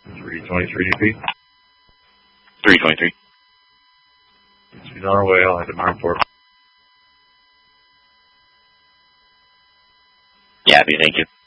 323 DP. 323. She's on her way. I'll head to Marport. Yeah, thank you.